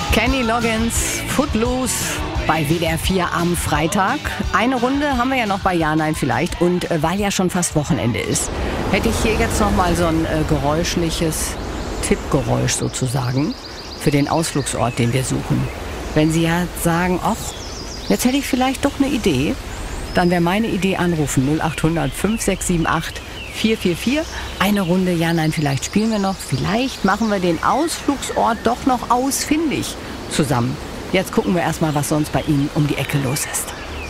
Kenny Loggins, Footloose bei WDR 4 am Freitag. Eine Runde haben wir ja noch bei Ja, Nein, Vielleicht. Und weil ja schon fast Wochenende ist, hätte ich hier jetzt noch mal so ein geräuschliches Tippgeräusch sozusagen für den Ausflugsort, den wir suchen. Wenn Sie ja sagen, ach, jetzt hätte ich vielleicht doch eine Idee, dann wäre meine Idee anrufen. 0800 5678 444. Eine Runde Ja, Nein, Vielleicht spielen wir noch. Vielleicht machen wir den Ausflugsort doch noch ausfindig zusammen. Jetzt gucken wir erstmal, was sonst bei Ihnen um die Ecke los ist.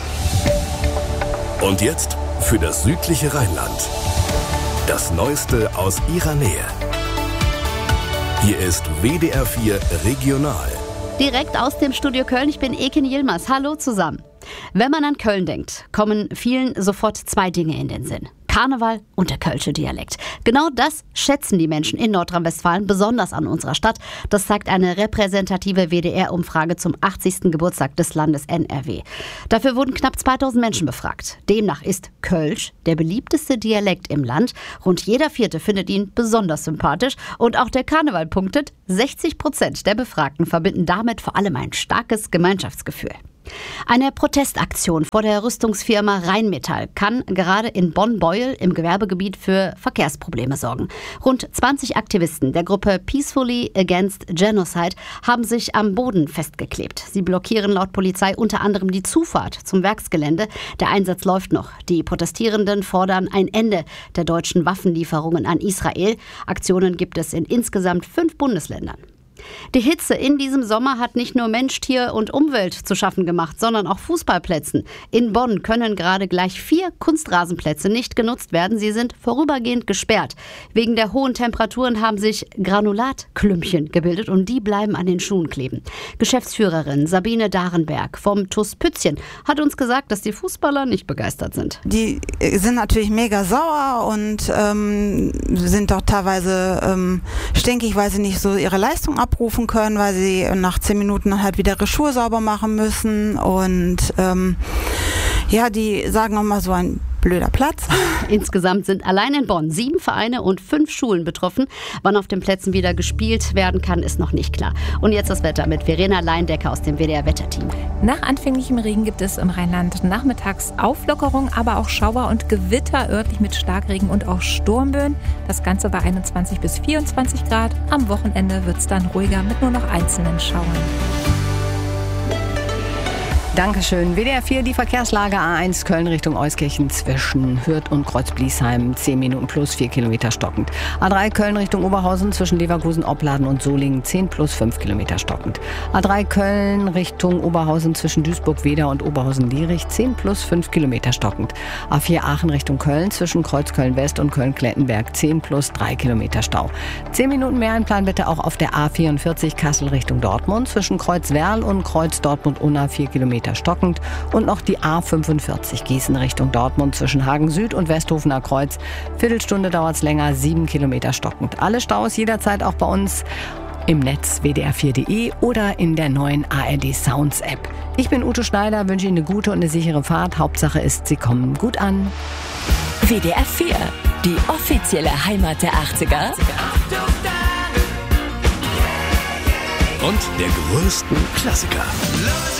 Und jetzt für das südliche Rheinland. Das Neueste aus Ihrer Nähe. Hier ist WDR 4 Regional. Direkt aus dem Studio Köln, ich bin Eken Yilmaz. Hallo zusammen. Wenn man an Köln denkt, kommen vielen sofort zwei Dinge in den Sinn. Karneval und der kölsche Dialekt. Genau das schätzen die Menschen in Nordrhein-Westfalen besonders an unserer Stadt. Das zeigt eine repräsentative WDR-Umfrage zum 80. Geburtstag des Landes NRW. Dafür wurden knapp 2000 Menschen befragt. Demnach ist Kölsch der beliebteste Dialekt im Land. Rund jeder Vierte findet ihn besonders sympathisch. Und auch der Karneval punktet. 60% der Befragten verbinden damit vor allem ein starkes Gemeinschaftsgefühl. Eine Protestaktion vor der Rüstungsfirma Rheinmetall kann gerade in Bonn-Beuel im Gewerbegebiet für Verkehrsprobleme sorgen. Rund 20 Aktivisten der Gruppe Peacefully Against Genocide haben sich am Boden festgeklebt. Sie blockieren laut Polizei unter anderem die Zufahrt zum Werksgelände. Der Einsatz läuft noch. Die Protestierenden fordern ein Ende der deutschen Waffenlieferungen an Israel. Aktionen gibt es in insgesamt 5 Bundesländern. Die Hitze in diesem Sommer hat nicht nur Mensch, Tier und Umwelt zu schaffen gemacht, sondern auch Fußballplätzen. In Bonn können gerade gleich 4 Kunstrasenplätze nicht genutzt werden. Sie sind vorübergehend gesperrt. Wegen der hohen Temperaturen haben sich Granulatklümpchen gebildet und die bleiben an den Schuhen kleben. Geschäftsführerin Sabine Darenberg vom TuS Pützchen hat uns gesagt, dass die Fußballer nicht begeistert sind. Die sind natürlich mega sauer und sind doch teilweise stinkig, weil sie nicht so ihre Leistung abrufen können, weil sie nach 10 Minuten halt wieder ihre Schuhe sauber machen müssen und die sagen auch mal so ein blöder Platz. Insgesamt sind allein in Bonn 7 Vereine und 5 Schulen betroffen. Wann auf den Plätzen wieder gespielt werden kann, ist noch nicht klar. Und jetzt das Wetter mit Verena Leindecker aus dem WDR-Wetterteam. Nach anfänglichem Regen gibt es im Rheinland nachmittags Auflockerung, aber auch Schauer und Gewitter, örtlich mit Starkregen und auch Sturmböen. Das Ganze bei 21 bis 24 Grad. Am Wochenende wird es dann ruhiger mit nur noch einzelnen Schauern. Dankeschön. WDR 4, die Verkehrslage A1 Köln Richtung Euskirchen zwischen Hürth und Kreuzbliesheim. 10 Minuten plus 4 Kilometer stockend. A3 Köln Richtung Oberhausen zwischen Leverkusen, Opladen und Solingen. 10 plus 5 Kilometer stockend. A3 Köln Richtung Oberhausen zwischen Duisburg-Weder und Oberhausen-Lierich. 10 plus 5 Kilometer stockend. A4 Aachen Richtung Köln zwischen Kreuzköln-West und Köln-Klettenberg. 10 plus 3 Kilometer Stau. 10 Minuten mehr Einplan bitte auch auf der A44 Kassel Richtung Dortmund zwischen Kreuzwerl und Kreuz Dortmund-Unna 4 Kilometer stockend und noch die A45 Gießen Richtung Dortmund zwischen Hagen Süd und Westhofener Kreuz. Viertelstunde dauert es länger, 7 Kilometer stockend. Alle Staus jederzeit auch bei uns im Netz wdr4.de oder in der neuen ARD Sounds App. Ich bin Ute Schneider, wünsche Ihnen eine gute und eine sichere Fahrt. Hauptsache ist, Sie kommen gut an. WDR 4, die offizielle Heimat der 80er. Und der größten Klassiker.